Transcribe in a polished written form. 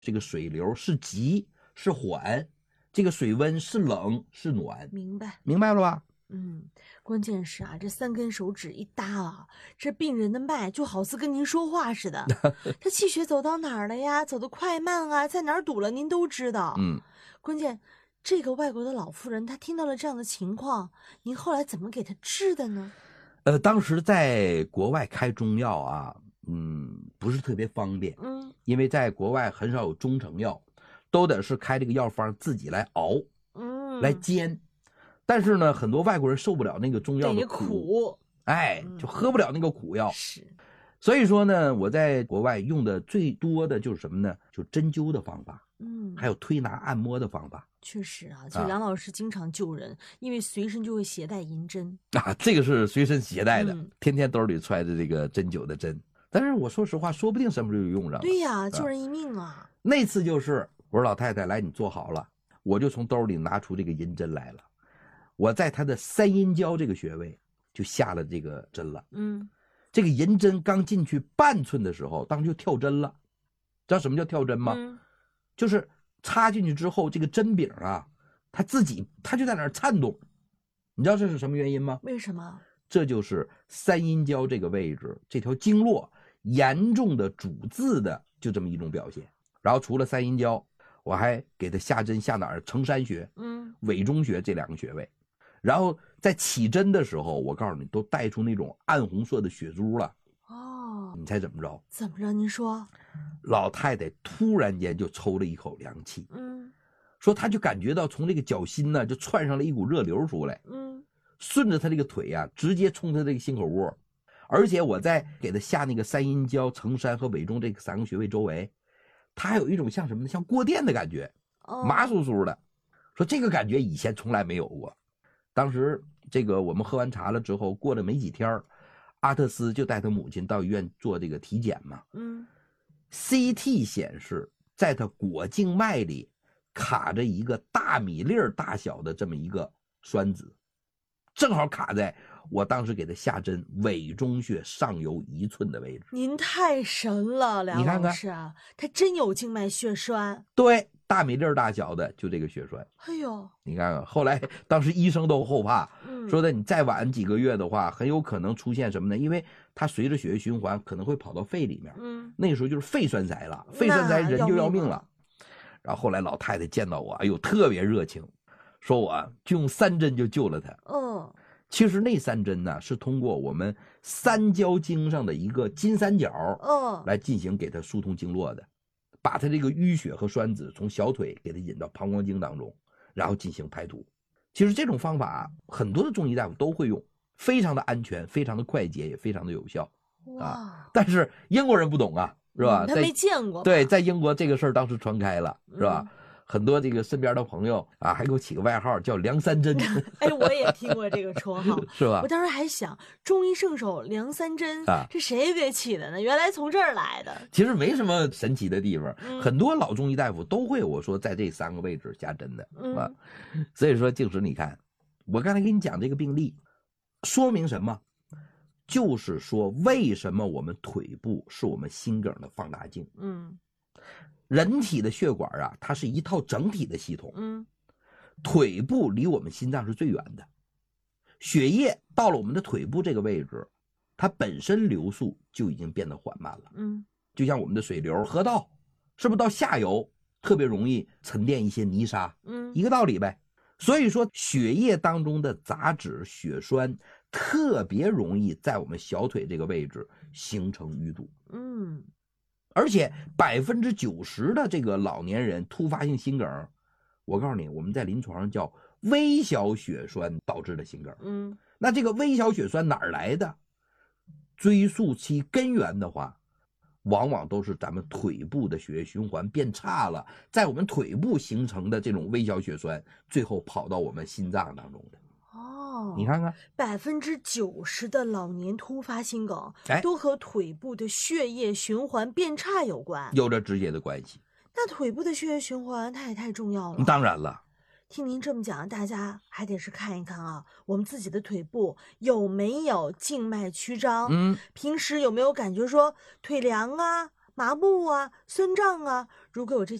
这个水流是急是缓，这个水温是冷是暖。 明白， 明白了吧？ 关键是啊，这3根手指一搭啊，这病人的脉就好似跟您说话似的。他气血走到哪儿了呀？走得快慢啊，在哪儿堵了，您都知道。关键这个外国的老妇人，她听到了这样的情况，您后来怎么给她治的呢？ 当时在国外开中药啊，不是特别方便，因为在国外很少有中成药，都得是开这个药方自己来熬，来煎。但是呢，很多外国人受不了那个中药的苦，就喝不了那个苦药。 是， 所以说呢，我在国外用的最多的就是什么呢？就针灸的方法，还有推拿按摩的方法。 确实啊，就梁老师经常救人，因为随身就会携带银针啊，这个是随身携带的，天天兜里揣着这个针灸的针。但是我说实话，说不定什么时候就用上了。 对呀，救人一命啊！ 那次就是我说老太太来，你坐好了，我就从兜里拿出这个银针来了。我在他的三阴交这个穴位就下了这个针了。这个银针刚进去半寸的时候，当时就跳针了。知道什么叫跳针吗？就是插进去之后，这个针柄啊，它就在那儿颤动。你知道这是什么原因吗？ 为什么？ 这就是三阴交这个位置，这条经络严重的阻滞的就这么一种表现。然后除了三阴交，我还给他下针下哪儿？承山穴、委中穴这2个穴位。然后在起针的时候，我告诉你，都带出那种暗红色的血珠了。你猜怎么着？ 怎么着？您说。 老太太突然间就抽了一口凉气，说她就感觉到从这个脚心呢就窜上了一股热流出来，顺着她这个腿啊，直接冲她这个心口窝。而且我在给她下那个三阴交、承山和委中这3个穴位周围，她还有一种像什么呢？像过电的感觉，麻酥酥的。说这个感觉以前从来没有过。当时这个我们喝完茶了之后，过了没几天，阿特斯就带他母亲到医院做这个体检嘛。CT 显示，在他果静脉里卡着一个大米粒大小的这么一个栓子，正好卡在我当时给他下针委中穴上游1寸的位置。 您太神了，梁老师，你看看，他真有静脉血栓。 对，大米粒大小的就这个血栓。 哎呦， 你看看，后来当时医生都后怕，说的你再晚几个月的话，很有可能出现什么呢？因为它随着血液循环可能会跑到肺里面，那个时候就是肺栓塞了，肺栓塞人就要命了。然后后来老太太见到我，哎呦，特别热情，说我就用3针就救了她。其实那3针呢，是通过我们三焦经上的一个金三角来进行给它疏通经络的，把它这个淤血和栓子从小腿给它引到膀胱经当中，然后进行排毒。其实这种方法很多的中医大夫都会用，非常的安全，非常的快捷，也非常的有效啊。但是英国人不懂啊，是吧？ 他没见过。 对，在英国这个事儿当时传开了，是吧？很多这个身边的朋友啊，还给我起个外号叫梁三针。 哎，我也听过这个绰号， 是吧？ 我当时还想，中医圣手梁三针这谁给起的呢？原来从这儿来的。 其实没什么神奇的地方，很多老中医大夫都会我说在这3个位置下针的啊。所以说，静时你看，我刚才给你讲这个病例，说明什么？就是说为什么我们腿部是我们心梗的放大镜。人体的血管啊，它是一套整体的系统。腿部离我们心脏是最远的，血液到了我们的腿部这个位置，它本身流速就已经变得缓慢了。就像我们的水流、河道，是不是到下游特别容易沉淀一些泥沙？一个道理呗。所以说，血液当中的杂质、血栓特别容易在我们小腿这个位置形成淤堵。而且90%的这个老年人突发性心梗，我告诉你，我们在临床上叫微小血栓导致的心梗。那这个微小血栓哪儿来的？追溯其根源的话，往往都是咱们腿部的血液循环变差了，在我们腿部形成的这种微小血栓，最后跑到我们心脏当中的。你看看 ，90%的老年突发心梗都和腿部的血液循环变差有关， 有着直接的关系。 那腿部的血液循环它也太重要了。 当然了， 听您这么讲，大家还得是看一看啊，我们自己的腿部有没有静脉曲张，平时有没有感觉说腿凉啊、 麻木啊、酸胀啊。如果有这